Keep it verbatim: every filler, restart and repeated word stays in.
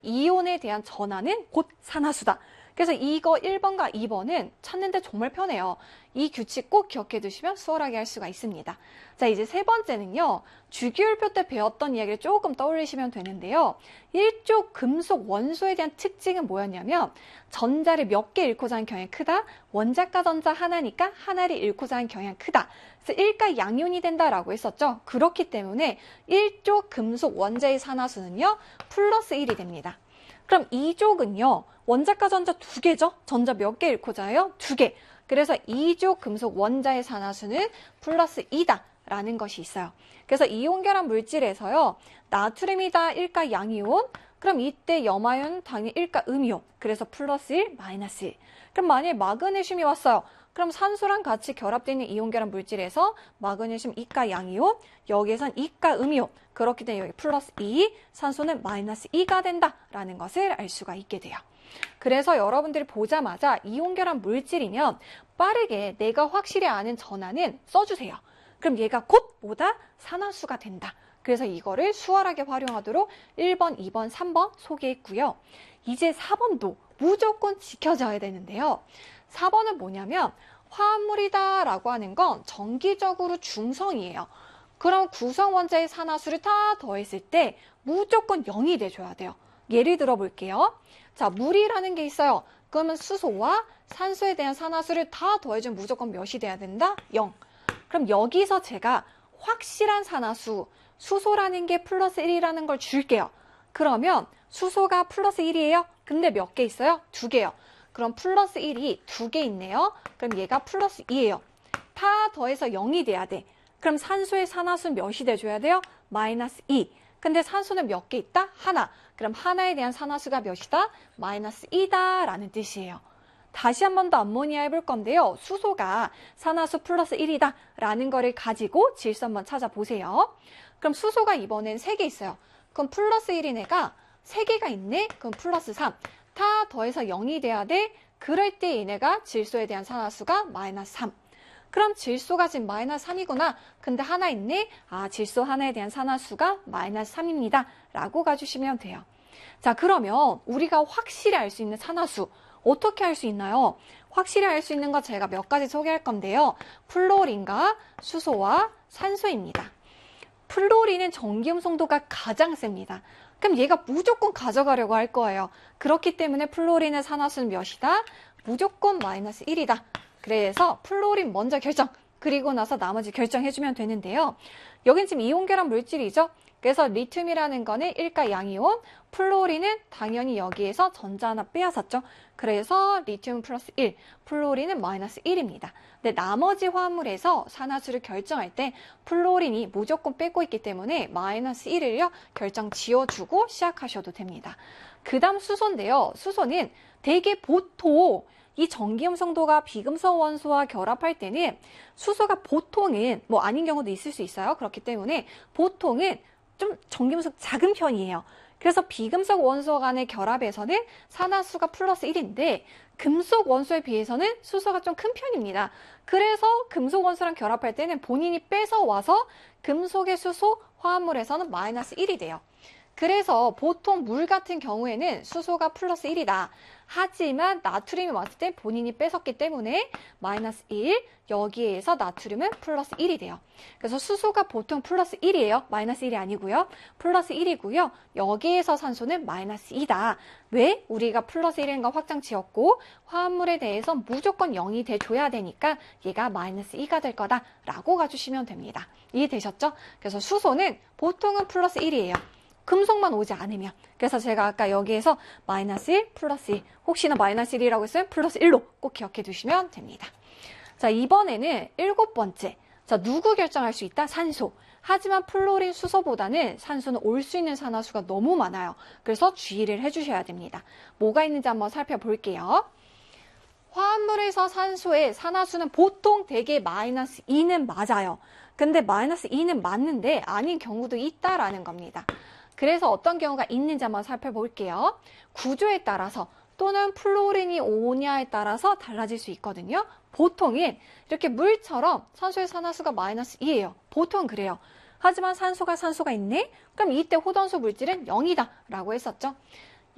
이온에 대한 전하는 곧 산화수다. 그래서 이거 일 번과 이 번은 찾는데 정말 편해요. 이 규칙 꼭 기억해 두시면 수월하게 할 수가 있습니다. 자, 이제 세 번째는요. 주기율표 때 배웠던 이야기를 조금 떠올리시면 되는데요. 일족 금속 원소에 대한 특징은 뭐였냐면 전자를 몇 개 잃고자 하는 경향이 크다. 원자가 전자 하나니까 하나를 잃고자 하는 경향이 크다. 그래서 일가 양이온이 된다라고 했었죠. 그렇기 때문에 일족 금속 원자의 산화수는요. 플러스 일이 됩니다. 그럼 이족은요. 원자가 전자 두 개죠? 전자 몇 개 잃고자 해요? 두 개. 그래서 이족 금속 원자의 산화수는 플러스 이다 라는 것이 있어요. 그래서 이온결합 물질에서요. 나트륨이다 일가 양이온. 그럼 이때 염화이온 당연히 일가 음이온. 그래서 플러스 일, 마이너스 일. 그럼 만약에 마그네슘이 왔어요. 그럼 산소랑 같이 결합되어 있는 이온결합 물질에서 마그네슘 이가 양이온, 여기에선 이가 음이온. 그렇기 때문에 여기 플러스 이, 산소는 마이너스 이가 된다라는 것을 알 수가 있게 돼요. 그래서 여러분들이 보자마자 이온결합 물질이면 빠르게 내가 확실히 아는 전하는 써주세요. 그럼 얘가 곧 뭐다? 산화수가 된다. 그래서 이거를 수월하게 활용하도록 일 번, 이 번, 삼 번 소개했고요. 이제 사 번도 무조건 지켜져야 되는데요. 사 번은 뭐냐면 화합물이다 라고 하는 건 정기적으로 중성이에요. 그럼 구성 원자의 산화수를 다 더했을 때 무조건 영이 돼줘야 돼요. 예를 들어 볼게요. 자, 물이라는 게 있어요. 그러면 수소와 산소에 대한 산화수를 다 더해주면 무조건 몇이 돼야 된다? 영. 그럼 여기서 제가 확실한 산화수, 수소라는 게 플러스 일이라는 걸 줄게요. 그러면 수소가 플러스 일이에요? 근데 몇 개 있어요? 두 개요. 그럼 플러스 일이 두 개 있네요. 그럼 얘가 플러스 이예요. 다 더해서 영이 돼야 돼. 그럼 산소의 산화수는 몇이 돼줘야 돼요? 마이너스 이. 근데 산소는 몇 개 있다? 하나. 그럼 하나에 대한 산화수가 몇이다? 마이너스 이다 라는 뜻이에요. 다시 한 번 더 암모니아 해볼 건데요. 수소가 산화수 플러스 일이다 라는 거를 가지고 질소 한번 찾아보세요. 그럼 수소가 이번엔 세 개 있어요. 그럼 플러스 일인 애가 세 개가 있네? 그럼 플러스 삼. 다 더해서 영이 돼야 돼? 그럴 때 얘네가 질소에 대한 산화수가 마이너스 삼. 그럼 질소가 지금 마이너스 삼이구나. 근데 하나 있네? 아, 질소 하나에 대한 산화수가 마이너스 삼입니다. 라고 가주시면 돼요. 자, 그러면 우리가 확실히 알 수 있는 산화수 어떻게 할 수 있나요? 확실히 알 수 있는 거 제가 몇 가지 소개할 건데요. 플로린과 수소와 산소입니다. 플로린은 전기음성도가 가장 셉니다. 그럼 얘가 무조건 가져가려고 할 거예요. 그렇기 때문에 플로린의 산화수는 몇이다? 무조건 마이너스 일이다. 그래서 플로린 먼저 결정, 그리고 나서 나머지 결정해주면 되는데요. 여긴 지금 이온결합 물질이죠. 그래서 리튬이라는 거는 일가 양이온, 플로린은 당연히 여기에서 전자 하나 빼앗았죠. 그래서 리튬 플러스 일, 플로린은 마이너스 일입니다. 근데 나머지 화합물에서 산화수를 결정할 때 플로린이 무조건 빼고 있기 때문에 마이너스 일을요 결정 지어주고 시작하셔도 됩니다. 그 다음 수소인데요. 수소는 되게 보통 이 전기음성도가 비금속 원소와 결합할 때는 수소가 보통은 뭐 아닌 경우도 있을 수 있어요. 그렇기 때문에 보통은 좀 전기음성 작은 편이에요. 그래서 비금속 원소 간의 결합에서는 산화수가 플러스 일인데 금속 원소에 비해서는 수소가 좀 큰 편입니다. 그래서 금속 원소랑 결합할 때는 본인이 뺏어와서 금속의 수소 화합물에서는 마이너스 일이 돼요. 그래서 보통 물 같은 경우에는 수소가 플러스 일이다. 하지만 나트륨이 왔을 때 본인이 뺏었기 때문에 마이너스 일, 여기에서 나트륨은 플러스 일이 돼요. 그래서 수소가 보통 플러스 일이에요. 마이너스 일이 아니고요. 플러스 일이고요. 여기에서 산소는 마이너스 이다. 왜? 우리가 플러스 일인 거 확장 지었고 화합물에 대해서 무조건 영이 돼줘야 되니까 얘가 마이너스 이가 될 거다라고 가주시면 됩니다. 이해되셨죠? 그래서 수소는 보통은 플러스 일이에요. 금속만 오지 않으면. 그래서 제가 아까 여기에서 마이너스 일, 플러스 일, 혹시나 마이너스 일이라고 했으면 플러스 일로 꼭 기억해 두시면 됩니다. 자, 이번에는 일곱 번째. 자, 누구 결정할 수 있다? 산소. 하지만 플로린, 수소보다는 산소는 올 수 있는 산화수가 너무 많아요. 그래서 주의를 해주셔야 됩니다. 뭐가 있는지 한번 살펴볼게요. 화합물에서 산소의 산화수는 보통 대개 마이너스 이는 맞아요. 근데 마이너스 이는 맞는데 아닌 경우도 있다라는 겁니다. 그래서 어떤 경우가 있는지 한번 살펴볼게요. 구조에 따라서 또는 플로린이 오냐에 따라서 달라질 수 있거든요. 보통은 이렇게 물처럼 산소의 산화수가 마이너스 이예요. 보통 그래요. 하지만 산소가 산소가 있네? 그럼 이때 호전수 물질은 영이다 라고 했었죠.